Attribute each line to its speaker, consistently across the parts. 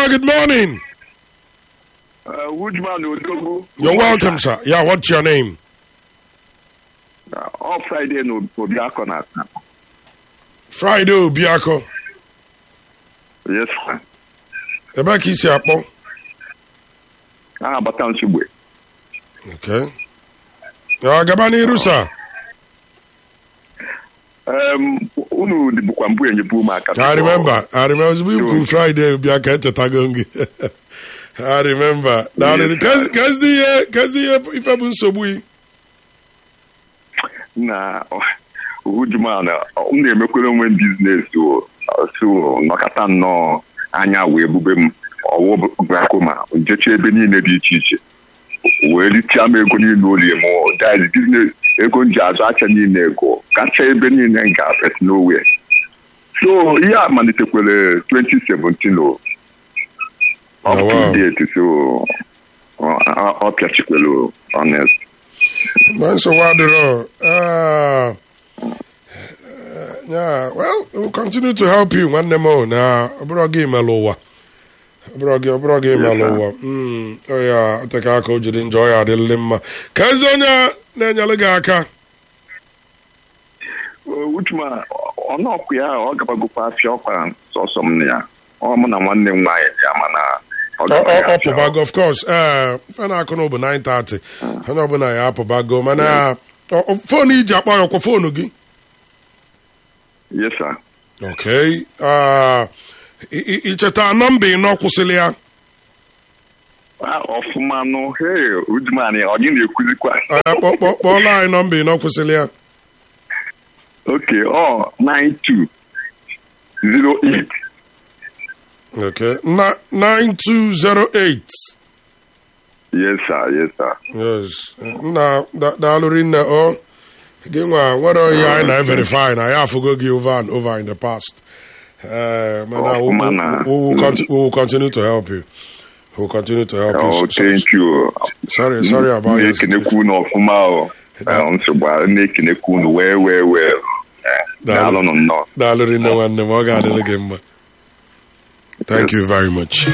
Speaker 1: Hello, good morning.
Speaker 2: Woodman Odogu.
Speaker 1: You're welcome, sir. Yeah, what's your name?
Speaker 2: All Friday no Obiako na.
Speaker 1: Friday Obiako.
Speaker 2: Yes, sir.
Speaker 1: Ebe ka isi akpọ?
Speaker 2: Bata Nsugbe.
Speaker 1: Okay. Ya gaba n'iru, sir.
Speaker 2: Unu dibukwa mbu enyebu maka.
Speaker 1: I remember we Friday Obiako echetago gị. I remember. Kazi ife bụ nsogbu yi.
Speaker 2: Na Woodman na-emekwere onwe business so nọkata nnọọ anya wee bube m ọwụ Obiako njecha ebe niile dị iche iche wee ritia m ego niile olie m daiz business ego nji azụ acha niile ego kacha ebe niile nga bet nowhere. So ihe a malitekwere 2017 date so ọ pịachikwere honest.
Speaker 1: So yeah, well, we'll continue to help you one more. Now, Brogi Malowa. Brogi Malowa. Oh, yeah, take a coach to enjoy our dilemma. Kazonia, Nanyalegaka.
Speaker 2: Which man, or not, we are all going to go past your parents or some near. Or man, one name, my Yamana.
Speaker 1: Apple of course. I can over 9:30. I know when I apple bag go. Man, phone is Japan or phone again.
Speaker 2: Yes, sir.
Speaker 1: Okay. It's a number in Okusilia.
Speaker 2: Of man, hey, good man, or you could
Speaker 1: line number in Okusilia.
Speaker 2: Okay, 9208.
Speaker 1: Okay, 9208.
Speaker 2: Yes, sir.
Speaker 1: Yes. Now, that Alurina, again, what are you? I verify. I have to go give over in the past. We will continue to help you. We'll continue to help you.
Speaker 2: Oh, thank you.
Speaker 1: Sorry about your situation. Thank you very much.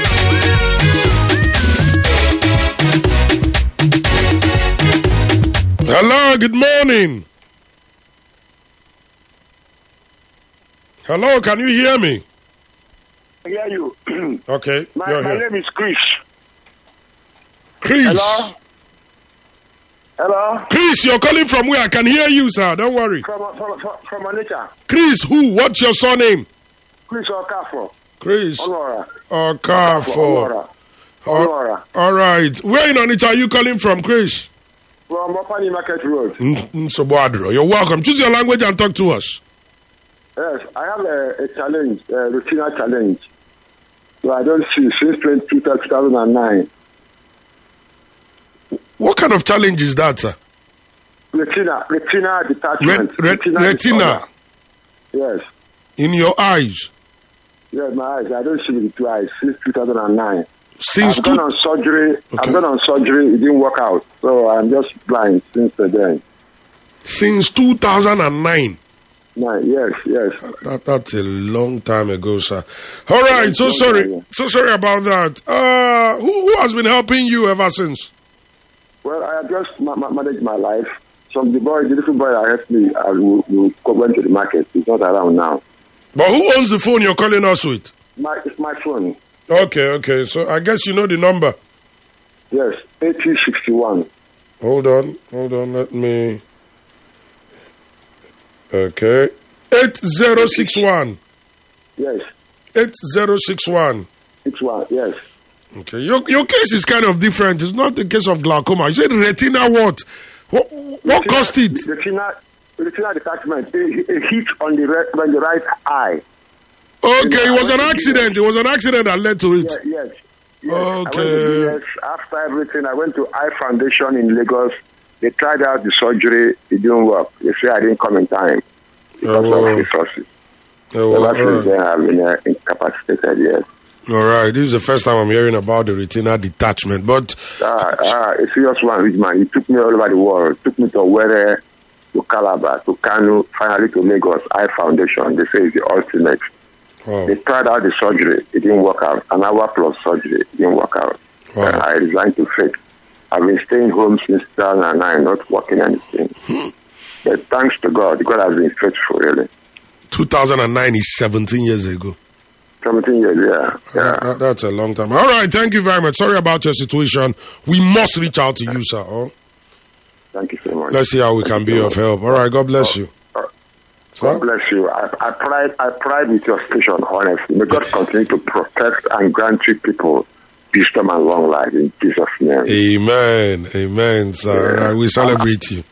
Speaker 1: Hello, good morning. Hello, can you hear me?
Speaker 3: I hear you.
Speaker 1: Okay.
Speaker 3: My name is Chris.
Speaker 1: Chris.
Speaker 3: Hello?
Speaker 1: Chris, you're calling from where? I can hear you, sir. Don't worry.
Speaker 3: From Onitsha.
Speaker 1: Chris, who? What's your surname?
Speaker 3: Chris Okafo.
Speaker 1: Chris.
Speaker 3: Onora.
Speaker 1: Okafo.
Speaker 3: Onora.
Speaker 1: All right. Where in Onitsha are you calling from, Chris?
Speaker 3: From Mopani Market Road.
Speaker 1: Nsobwadro. You're welcome. Choose your language and talk to us.
Speaker 3: Yes, I have a challenge, a routine challenge. So I don't see since 2009.
Speaker 1: What kind of challenge is that, sir?
Speaker 3: Retina detachment.
Speaker 1: Retina?
Speaker 3: Yes.
Speaker 1: In your eyes?
Speaker 3: Yes, my eyes. I don't see with the two eyes since 2009.
Speaker 1: Since
Speaker 3: I've gone on surgery. Okay. I've gone on surgery. It didn't work out. So I'm just blind since then.
Speaker 1: Since 2009?
Speaker 3: Yes.
Speaker 1: That's a long time ago, sir. All right. So sorry about that. Who has been helping you ever since?
Speaker 3: Well, I have just managed my life. The little boy that helped me, went to the market. He's not around now.
Speaker 1: But who owns the phone you're calling us with?
Speaker 3: It's my phone.
Speaker 1: Okay. So I guess you know the number.
Speaker 3: Yes, 8061.
Speaker 1: Hold on. Let me. Okay. 8061.
Speaker 3: Yes.
Speaker 1: 8061.
Speaker 3: 61, yes.
Speaker 1: Okay. Your case is kind of different. It's not the case of glaucoma. You said retina what? What caused it?
Speaker 3: Retina detachment. It hit on the right eye.
Speaker 1: Okay, it was an accident. It was an accident that led to it.
Speaker 3: Yes.
Speaker 1: Okay.
Speaker 3: After everything, I went to Eye Foundation in Lagos. They tried out the surgery. It didn't work. They say I didn't come in time because of resources. Ever since then, I've been incapacitated, yes.
Speaker 1: All right. This is the first time I'm hearing about the retina detachment, but...
Speaker 3: a serious one, rich man. He took me all over the world. He took me to Owerri, to Calabar, to Kano, finally to Lagos. Eye Foundation. They say it's the ultimate.
Speaker 1: Wow.
Speaker 3: They tried out the surgery. It didn't work out. An hour plus surgery. It didn't work out.
Speaker 1: Wow.
Speaker 3: I resigned to faith. I've been staying home since 2009, not working anything. But thanks to God has been faithful, really.
Speaker 1: 2009 is 17 years ago.
Speaker 3: 17 years, yeah.
Speaker 1: That's a long time. All right, thank you very much. Sorry about your situation. We must reach out to you, sir. Oh.
Speaker 3: Thank you so much.
Speaker 1: Let's see how we can be of help. All right, God bless you.
Speaker 3: God bless you. I pride with your station, honestly. May God continue to protect and grant you people wisdom and long life in Jesus' name.
Speaker 1: Amen. Amen, sir.
Speaker 3: Yeah.
Speaker 1: All right, we celebrate you.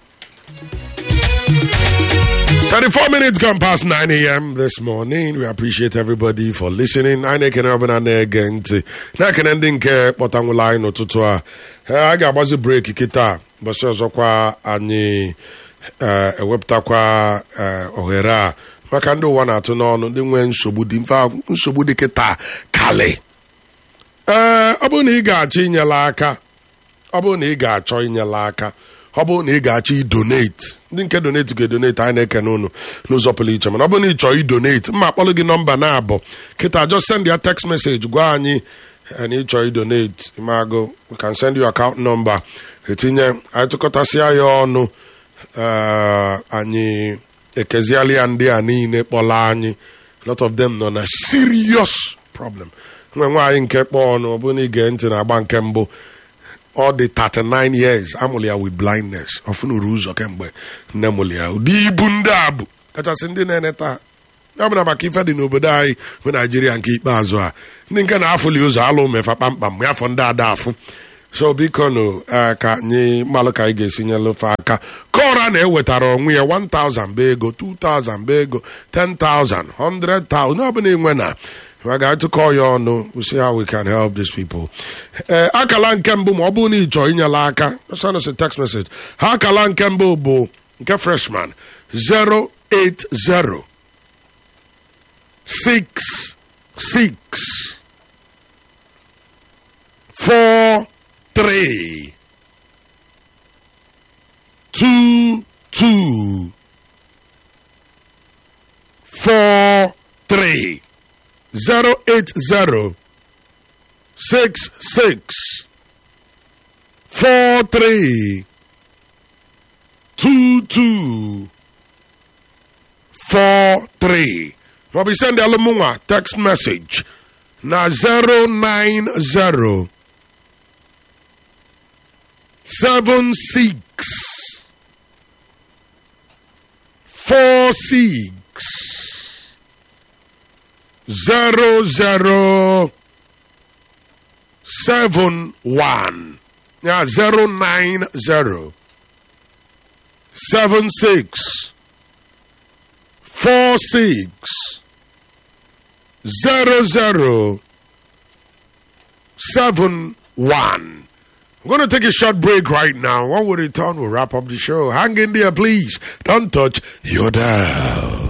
Speaker 1: 34 minutes gone past 9 a.m. this morning. We appreciate everybody for listening. I can urban and again. Na can ending care, but I'm line or tutua. I got was a break kita, but so ani webta kwa ohera. Makando one at no, the when sobudi kita kale. Abuni ga chinya laka. Abuni ga choinya laka. Ọ bụrụ na ị ga-achọ idonate ndị nke donate ga-edonate anyị na-eke n'ụnụ n'ụzọ pụrụ iche mana ọ bụrụ na ị chọọ idonate mma akpọrọ gị nọmba na-abụ kịta just send ya text message gwa anyị na ị chọọ idonate imago we can send you account number etinye anyị tụkọtasịa ya ọnụ anyị ekeziali ya ndị a niile kpọrọ anyị a lot of them nọ na serious problem nwe nwaanyị nke kpọọ ọnụ ọ bụrụ na ị gee ntị na agba nke mbụ all the 39 years amulia with blindness often rules kemgbe nne mulia ụdị ibu ndị abụ kachasị ndị na-eneta ya bụ na maka ife dị n'obodo anyị bụ Naijiria nke ikpeazụ a ndị nke na-afụli ụzọ alụ mefa kpamkpam ya afọ ndị ada afụ so biko no ka anyị malụ ka anyị ga-esi nyelụfe aka kọra na-ewetara onwe ya 1,000 bụ ego 2,000 bụ ego 10,000 100,000 ọ bụla enwe na I got to call you on. We'll see how we can help these people. Akalan Kembo, Mobuni join your laka. Send us a text message. Hakalan Kembo bo nke freshman 080 66 43 22 43 080 66 43 22 43. We'll be sending a Lumunga text message na 090 76 46 0071. Yeah, 090 76 46 0071. We're going to take a short break right now. When we return, we'll wrap up the show. Hang in there, please. Don't touch your dial.